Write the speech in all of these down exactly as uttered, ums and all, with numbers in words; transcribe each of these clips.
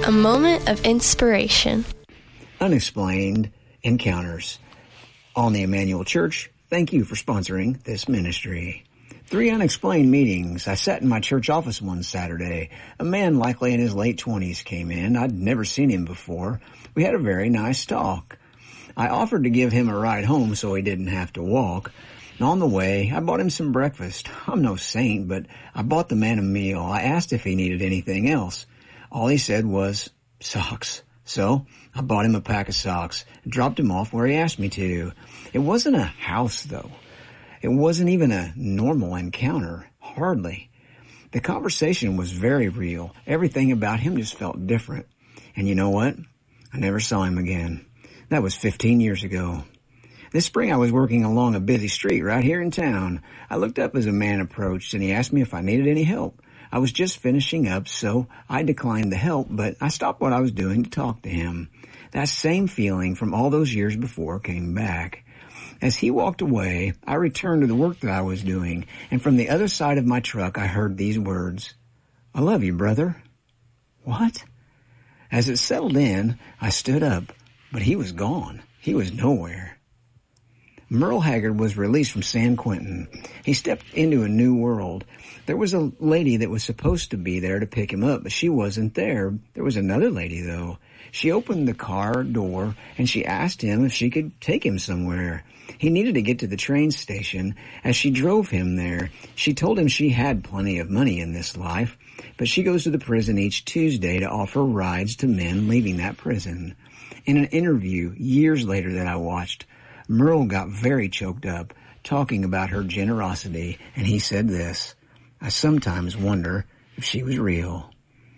A moment of inspiration. Unexplained Encounters. On the Emmanuel Church, thank you for sponsoring this ministry. Three unexplained meetings. I sat in my church office one Saturday. A man likely in his late twenties came in. I'd never seen him before. We had a very nice talk. I offered to give him a ride home so he didn't have to walk. And on the way, I bought him some breakfast. I'm no saint, but I bought the man a meal. I asked if he needed anything else. All he said was, socks. So I bought him a pack of socks and dropped him off where he asked me to. It wasn't a house, though. It wasn't even a normal encounter. Hardly. The conversation was very real. Everything about him just felt different. And you know what? I never saw him again. That was fifteen years ago. This spring I was working along a busy street right here in town. I looked up as a man approached and he asked me if I needed any help. I was just finishing up, so I declined the help, but I stopped what I was doing to talk to him. That same feeling from all those years before came back. As he walked away, I returned to the work that I was doing, and from the other side of my truck I heard these words, I love you, brother. What? As it settled in, I stood up, but he was gone. He was nowhere. Merle Haggard was released from San Quentin. He stepped into a new world. There was a lady that was supposed to be there to pick him up, but she wasn't there. There was another lady, though. She opened the car door, and she asked him if she could take him somewhere. He needed to get to the train station. As she drove him there, she told him she had plenty of money in this life, but she goes to the prison each Tuesday to offer rides to men leaving that prison. In an interview years later that I watched, Merle got very choked up, talking about her generosity, and he said this, I sometimes wonder if she was real.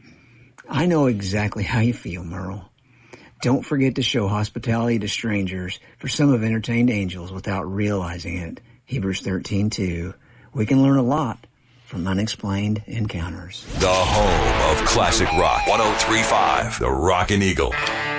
I know exactly how you feel, Merle. Don't forget to show hospitality to strangers, for some have entertained angels without realizing it. Hebrews thirteen two. We can learn a lot from Unexplained Encounters. The home of classic rock. one oh three point five, The Rockin' Eagle.